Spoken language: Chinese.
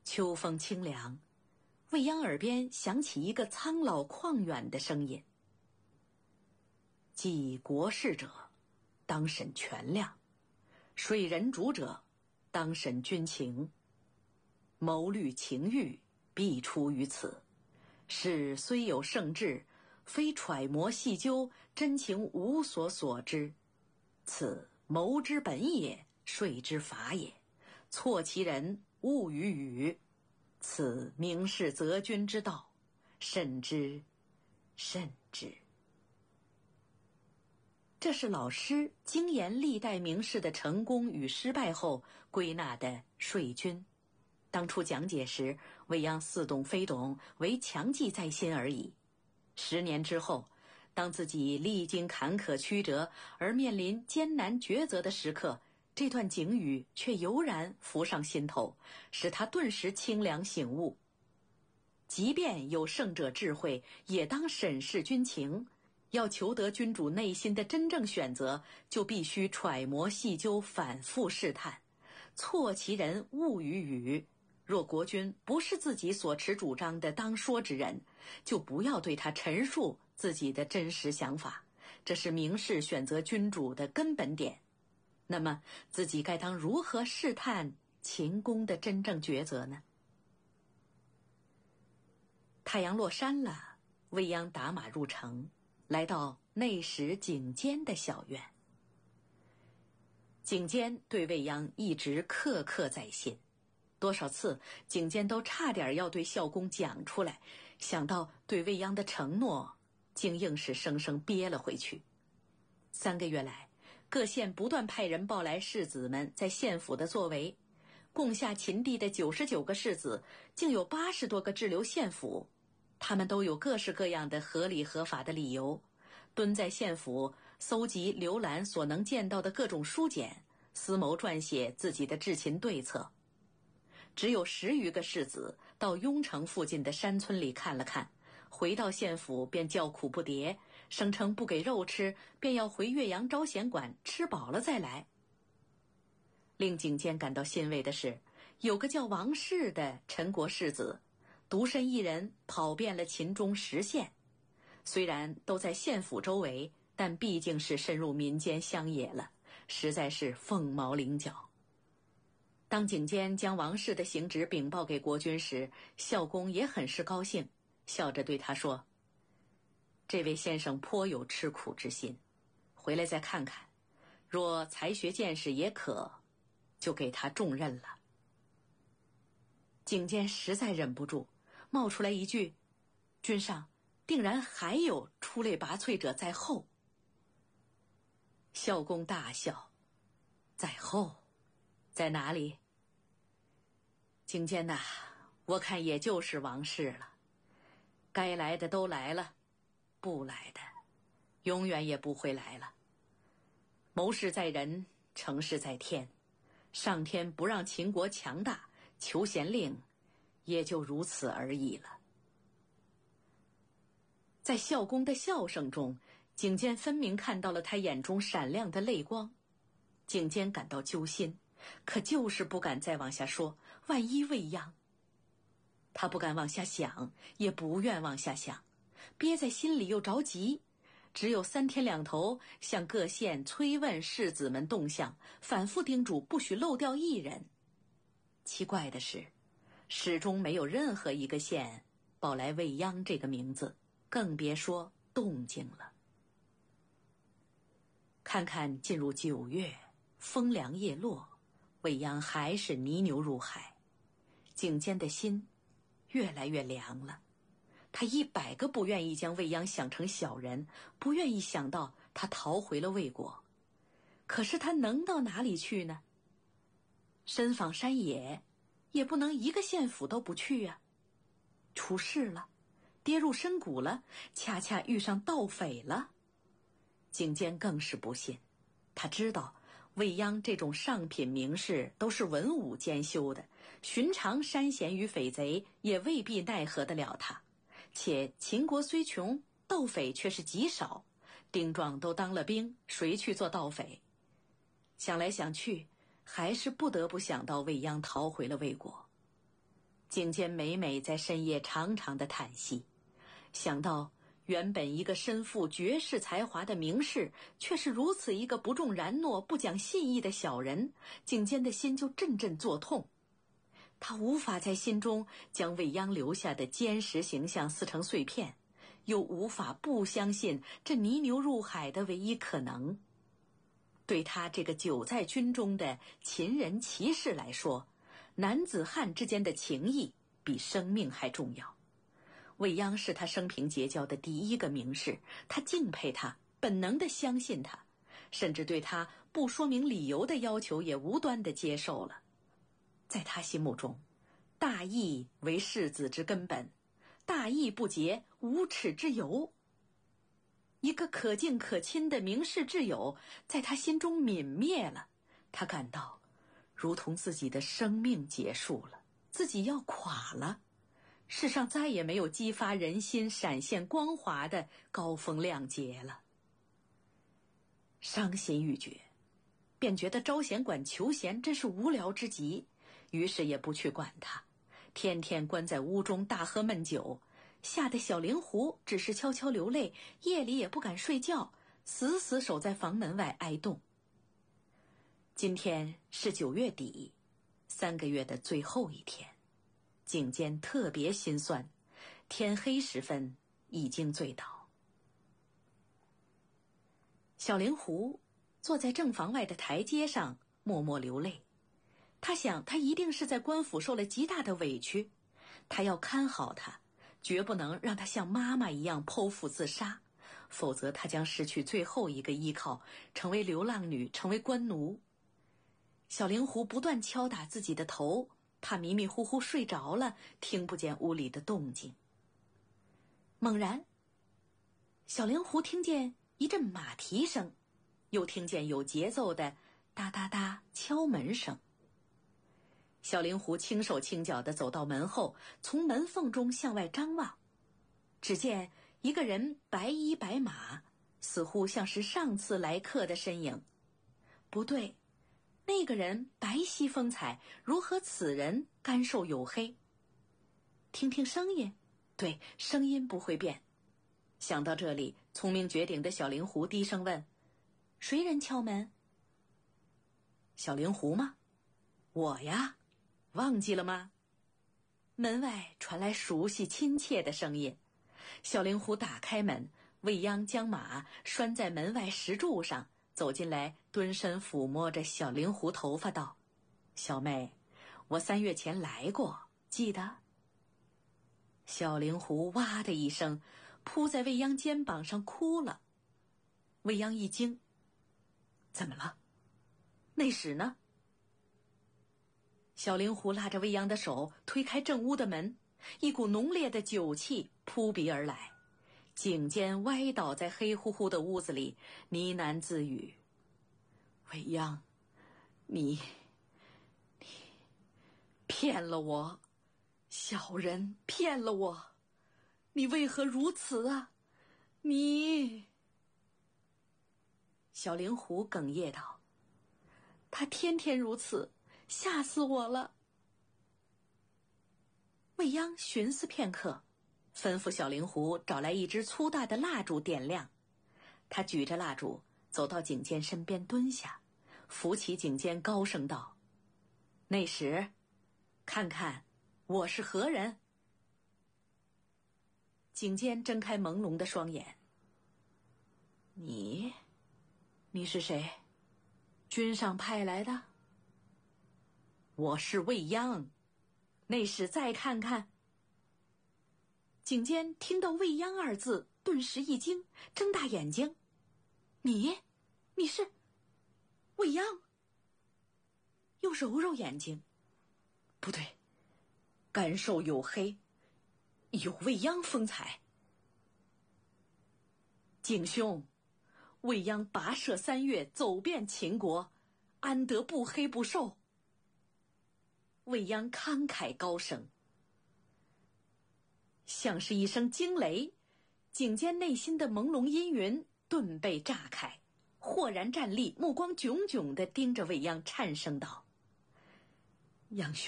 秋风清凉，未央耳边响起一个苍老旷远的声音：继国事者，当审权量；税人主者，当审军情。谋虑情欲，必出于此。事虽有圣志，非揣摩细究，真情无所所知。此谋之本也，税之法也。错其人，误于语。此明示择君之道，慎之，慎之。这是老师精研历代名士的成功与失败后归纳的税君。当初讲解时，未央似懂非懂，唯强记在心而已。10年之后，当自己历经坎坷曲折而面临艰难抉择的时刻，这段警语却油然浮上心头，使他顿时清凉醒悟。即便有圣者智慧，也当审视军情。要求得君主内心的真正选择，就必须揣摩细究，反复试探。错其人，误于语。若国君不是自己所持主张的当说之人，就不要对他陈述自己的真实想法，这是明示选择君主的根本点。那么自己该当如何试探秦公的真正抉择呢？太阳落山了，未央打马入城，来到内史景监的小院。景监对未央一直刻刻在心，多少次景监都差点要对孝公讲出来，想到对未央的承诺，竟硬是生生憋了回去。3个月来，各县不断派人报来世子们在县府的作为，共下秦地的99个世子，竟有80多个滞留县府。他们都有各式各样的合理合法的理由，蹲在县府搜集浏览所能见到的各种书简，思谋撰写自己的治秦对策。只有10余个世子到雍城附近的山村里看了看，回到县府便叫苦不迭，声称不给肉吃，便要回岳阳招贤馆吃饱了再来。令景监感到欣慰的是，有个叫王氏的陈国世子，独身一人跑遍了秦中10县。虽然都在县府周围，但毕竟是深入民间乡野了，实在是凤毛麟角。当景监将王氏的行止禀报给国君时，孝公也很是高兴，笑着对他说：这位先生颇有吃苦之心，回来再看看，若才学见识也可，就给他重任了。景监实在忍不住，冒出来一句：君上定然还有出类拔萃者在后。孝公大笑：在后？在哪里？景监呐，我看也就是王氏了。该来的都来了，不来的永远也不会来了。谋事在人，成事在天。上天不让秦国强大，求贤令也就如此而已了。在孝公的笑声中，景监分明看到了他眼中闪亮的泪光。景监感到揪心，可就是不敢再往下说，万一未央。他不敢往下想，也不愿往下想，憋在心里又着急，只有3天2头向各县催问世子们动向，反复叮嘱不许漏掉一人。奇怪的是，始终没有任何一个县报来未央这个名字，更别说动静了。看看进入9月，风凉叶落，未央还是泥牛入海。景监的心越来越凉了，他100个不愿意将未央想成小人，不愿意想到他逃回了魏国。可是他能到哪里去呢？深访山野，也不能一个县府都不去啊。出事了，跌入深谷了，恰恰遇上盗匪了。景监更是不信，他知道未央这种上品名士都是文武兼修的，寻常山贤与匪贼也未必奈何得了他。且秦国虽穷，盗匪却是极少，丁壮都当了兵，谁去做盗匪？想来想去，还是不得不想到未央逃回了魏国。 颈间每每在深夜长长的叹息，想到原本一个身负绝世才华的名士，却是如此一个不重然诺、不讲信义的小人，颈间的心就阵阵作痛。他无法在心中将未央留下的坚实形象撕成碎片，又无法不相信这泥牛入海的唯一可能。对他这个久在军中的秦人骑士来说，男子汉之间的情谊比生命还重要。未央是他生平结交的第一个名士，他敬佩他，本能地相信他，甚至对他不说明理由的要求也无端地接受了。在他心目中，大义为士子之根本，大义不竭，无耻之尤。一个可敬可亲的名士挚友在他心中泯灭了，他感到如同自己的生命结束了，自己要垮了，世上再也没有激发人心闪现光华的高风亮节了。伤心欲绝，便觉得招贤馆求贤真是无聊之极，于是也不去管他，天天关在屋中大喝闷酒，吓得小灵狐只是悄悄流泪，夜里也不敢睡觉，死死守在房门外挨冻。今天是9月底，3个月的最后一天，颈间特别心酸，天黑时分已经醉倒。小灵狐坐在正房外的台阶上默默流泪，他想他一定是在官府受了极大的委屈，他要看好他，绝不能让他像妈妈一样剖腹自杀，否则他将失去最后一个依靠，成为流浪女，成为官奴。小灵狐不断敲打自己的头，怕迷迷糊糊睡着了，听不见屋里的动静。猛然，小灵狐听见一阵马蹄声，又听见有节奏的哒哒哒敲门声。小灵狐轻手轻脚地走到门后，从门缝中向外张望，只见一个人白衣白马，似乎像是上次来客的身影。不对，那个人白皙风采，如何此人干瘦黝黑？听听声音，对，声音不会变。想到这里，聪明绝顶的小灵狐低声问：谁人敲门？小灵狐吗？我呀，忘记了吗？门外传来熟悉亲切的声音。小灵狐打开门，未央将马拴在门外石柱上，走进来，蹲身抚摸着小灵狐头发道：小妹，我3月前来过，记得？小灵狐哇的一声扑在未央肩膀上哭了。未央一惊，怎么了？那时呢？小灵狐拉着未央的手推开正屋的门，一股浓烈的酒气扑鼻而来，颈间歪倒在黑乎乎的屋子里，呢喃自语：未央，你骗了我，小人骗了我，你为何如此啊？你……小灵狐哽咽道：他天天如此，吓死我了。未央寻思片刻，吩咐小灵狐找来一支粗大的蜡烛点亮。他举着蜡烛走到颈间身边蹲下，扶起颈间高声道：那时，看看我是何人？颈间睁开朦胧的双眼：你是谁？君上派来的？我是未央，那时再看看。颈间听到未央2字，顿时一惊，睁大眼睛：你是未央？又揉揉眼睛，不对，干瘦黝黑，有未央风采。景兄，未央跋涉3月，走遍秦国，安得不黑不瘦？未央慷慨高声，像是一声惊雷，颈间内心的朦胧阴云顿被炸开，豁然站立，目光炯炯地盯着未央，颤声道：杨兄，